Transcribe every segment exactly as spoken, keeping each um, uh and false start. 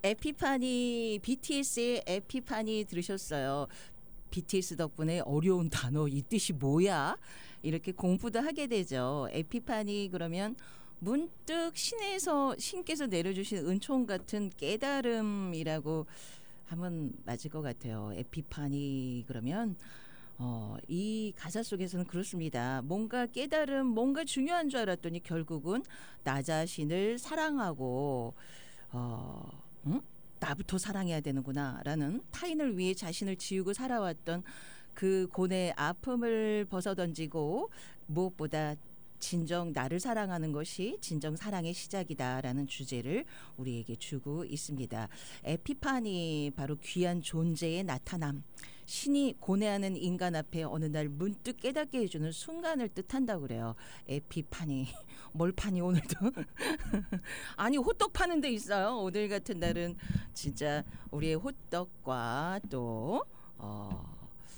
에피파니, 비티에스의 에피파니 들으셨어요. 비티에스 덕분에 어려운 단어 이 뜻이 뭐야? 이렇게 공부도 하게 되죠. 에피파니 그러면 문득 신에서 신께서 내려주신 은총 같은 깨달음이라고 하면 맞을 것 같아요. 에피파니 그러면 어, 이 가사 속에서는 그렇습니다. 뭔가 깨달음, 뭔가 중요한 줄 알았더니 결국은 나 자신을 사랑하고 어, 응? 나부터 사랑해야 되는구나라는 타인을 위해 자신을 지우고 살아왔던 그 고뇌의 아픔을 벗어던지고 무엇보다 진정 나를 사랑하는 것이 진정 사랑의 시작이다라는 주제를 우리에게 주고 있습니다. 에피파니 바로 귀한 존재의 나타남. 신이 고뇌하는 인간 앞에 어느 날 문득 깨닫게 해주는 순간을 뜻한다고 그래요. 에피파니. 뭘 파니 오늘도? 아니 호떡 파는 데 있어요. 오늘 같은 날은 진짜 우리의 호떡과 또 어,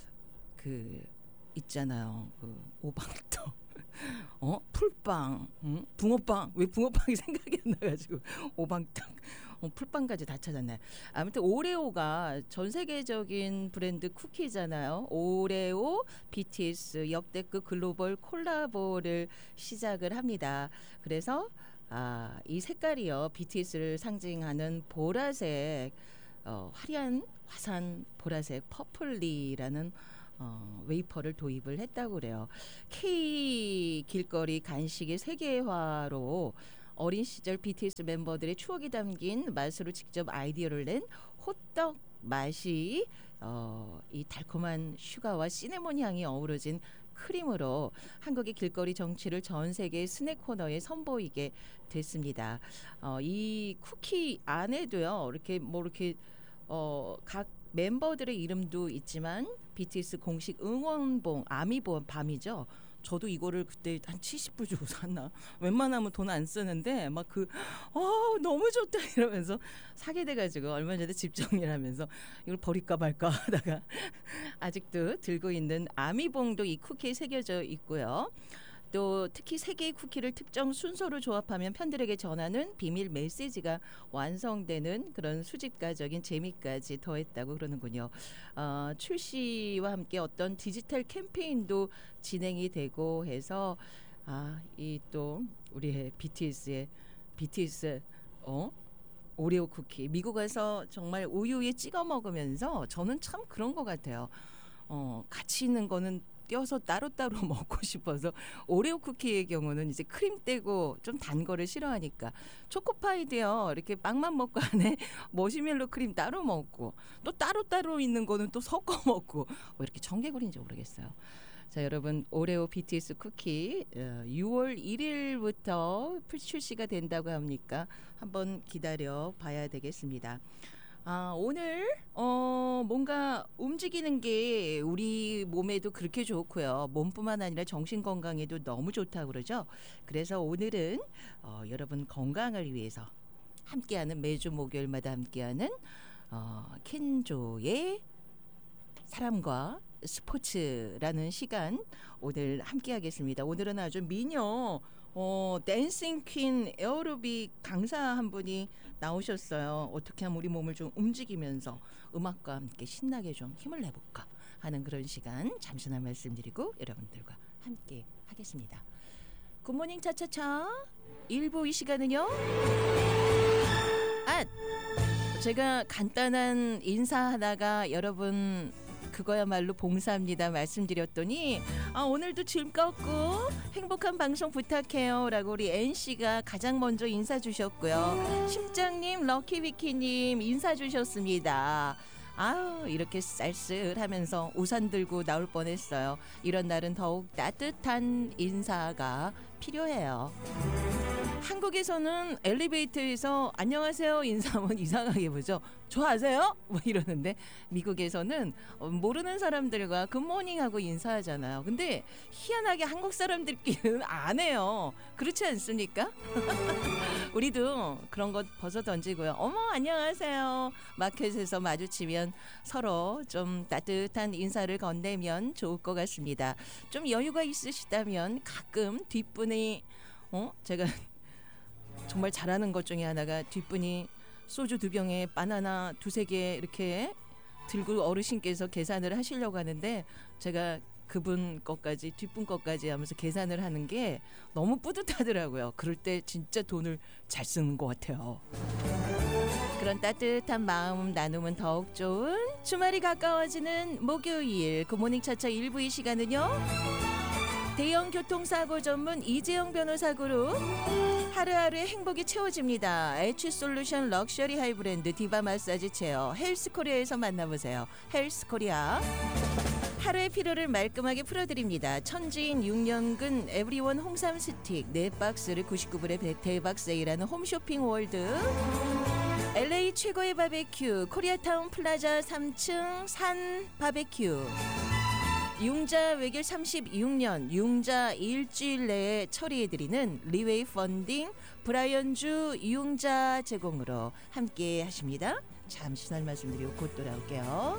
그 있잖아요. 그 오방떡. 어 풀빵, 응? 붕어빵. 왜 붕어빵이 생각이 안 나가지고 오방떡, 어, 풀빵까지 다 찾았네. 아무튼 오레오가 전 세계적인 브랜드 쿠키잖아요. 오레오, 비티에스 역대급 글로벌 콜라보를 시작을 합니다. 그래서 아, 이 색깔이요 비티에스를 상징하는 보라색, 어, 화려한 화산 보라색 퍼플리라는 어, 웨이퍼를 도입을 했다고 그래요. K 길거리 간식의 세계화로 어린 시절 비티에스 멤버들의 추억이 담긴 맛으로 직접 아이디어를 낸 호떡 맛이 어, 이 달콤한 슈가와 시네몬 향이 어우러진 크림으로 한국의 길거리 정치를 전 세계 스낵 코너에 선보이게 됐습니다. 어, 이 쿠키 안에도요 이렇게 뭐 이렇게 어, 각 멤버들의 이름도 있지만 비티에스 공식 응원봉 아미봉 밤이죠. 저도 이거를 그때 한 칠십 불 주고 샀나. 웬만하면 돈 안 쓰는데 막 그 어, 너무 좋다 이러면서 사게 돼가지고 얼마 전에 집 정리를 하면서 이걸 버릴까 말까 하다가 아직도 들고 있는 아미봉도 이 쿠키에 새겨져 있고요. 또 특히 세 개의 쿠키를 특정 순서로 조합하면 팬들에게 전하는 비밀 메시지가 완성되는 그런 수집가적인 재미까지 더했다고 그러는군요. 어, 출시와 함께 어떤 디지털 캠페인도 진행이 되고 해서 아, 이 또 우리의 비티에스의 비티에스 어? 오레오 쿠키 미국 가서 정말 우유에 찍어 먹으면서 저는 참 그런 것 같아요. 어, 같이 있는 거는 떼어서 따로따로 먹고 싶어서 오레오 쿠키의 경우는 이제 크림 떼고 좀 단 거를 싫어하니까 초코파이도요 이렇게 빵만 먹고 안에 머시멜로 크림 따로 먹고 또 따로따로 있는 거는 또 섞어 먹고 왜 이렇게 청개구리인지 모르겠어요. 자 여러분 오레오 비티에스 쿠키 유월 일일부터 출시가 된다고 하니까 한번 기다려 봐야 되겠습니다. 아, 오늘 어, 뭔가 움직이는 게 우리 몸에도 그렇게 좋고요. 몸뿐만 아니라 정신 건강에도 너무 좋다고 그러죠. 그래서 오늘은 어, 여러분 건강을 위해서 함께하는 매주 목요일마다 함께하는 어, 켄조의 사람과 스포츠라는 시간 오늘 함께하겠습니다. 오늘은 아주 미녀 어, 댄싱 퀸 에어로빅 강사 한 분이 나오셨어요. 어떻게 하면 우리 몸을 좀 움직이면서 음악과 함께 신나게 좀 힘을 내볼까 하는 그런 시간 잠시나 말씀드리고 여러분들과 함께 하겠습니다. 굿모닝 차차차 일 부 이 시간은요. 아, 제가 간단한 인사 하다가 여러분 그거야말로 봉사입니다 말씀드렸더니 아, 오늘도 즐겁고 행복한 방송 부탁해요 라고 우리 엔씨가 가장 먼저 인사 주셨고요. 심장님 럭키위키님 인사 주셨습니다. 아유 이렇게 쌀쓸하면서 우산 들고 나올 뻔했어요. 이런 날은 더욱 따뜻한 인사가 필요해요. 한국에서는 엘리베이터에서 안녕하세요 인사하면 이상하게 보죠. 좋아하세요? 뭐 이러는데 미국에서는 모르는 사람들과 굿모닝하고 인사하잖아요. 근데 희한하게 한국 사람들끼리는 안 해요. 그렇지 않습니까? 우리도 그런 것 벗어 던지고요. 어머 안녕하세요. 마켓에서 마주치면 서로 좀 따뜻한 인사를 건네면 좋을 것 같습니다. 좀 여유가 있으시다면 가끔 뒷분이 어 제가 정말 잘하는 것 중에 하나가 뒷분이 소주 두 병에 바나나 두세 개 이렇게 들고 어르신께서 계산을 하시려고 하는데 제가 그분 것까지 뒷분 것까지 하면서 계산을 하는 게 너무 뿌듯하더라고요. 그럴 때 진짜 돈을 잘 쓰는 것 같아요. 그런 따뜻한 마음 나누면 더욱 좋은 주말이 가까워지는 목요일 굿모닝 차차 일 부 이 시간은요. 대형 교통사고 전문 이재영 변호사 그룹 하루하루의 행복이 채워집니다. 에치솔루션 럭셔리 하이브랜드 디바 마사지 체어 헬스코리아에서 만나보세요. 헬스코리아 하루의 피로를 말끔하게 풀어드립니다. 천지인 육 년근 에브리원 홍삼 스틱 네 박스를 구십구 불에 대박 세일하는 홈쇼핑 월드 엘에이 최고의 바베큐 코리아타운 플라자 삼 층 산 바베큐 융자 외길 삼십육 년 융자 일주일 내에 처리해드리는 리웨이 펀딩 브라이언주 융자 제공으로 함께 하십니다. 잠시 날 말씀드리고 곧 돌아올게요.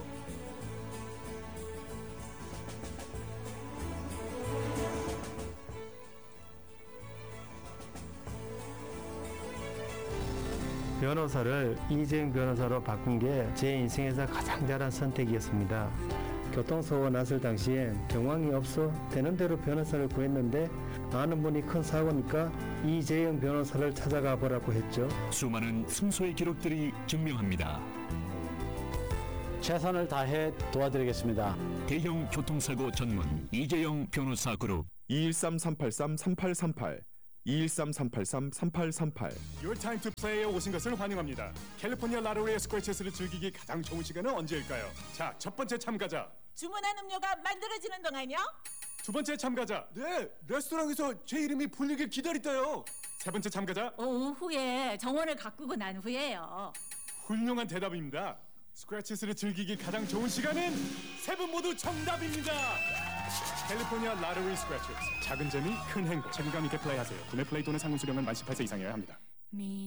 변호사를 이재영 변호사로 바꾼 게 제 인생에서 가장 잘한 선택이었습니다. 교통사고 났을 당시엔 경황이 없어 되는 대로 변호사를 구했는데 아는 분이 큰 사고니까 이재영 변호사를 찾아가 보라고 했죠. 수많은 승소의 기록들이 증명합니다. 최선을 다해 도와드리겠습니다. 대형 교통사고 전문 이재영 변호사 그룹 이일삼 삼팔삼 삼팔삼팔 이일삼 삼팔삼 삼팔삼팔 Your time to play에 오신 것을 환영합니다. 캘리포니아 라로리의 스크래치스를 즐기기 가장 좋은 시간은 언제일까요? 자, 첫 번째 참가자. 주문한 음료가 만들어지는 동안요? 두 번째 참가자. 네, 레스토랑에서 제 이름이 불리길 기다렸다요. 세 번째 참가자. 오후에 정원을 가꾸고 난 후에요. 훌륭한 대답입니다. 스크래치스를 즐기기 가장 좋은 시간은 세 분 모두 정답입니다. 캘리포니아 라로리 스크래치스. 작은 재미, 큰 행복. 책임감 있게 플레이하세요. 구매 플레이 또는 상품 수령은 만 십팔 세 이상이어야 합니다.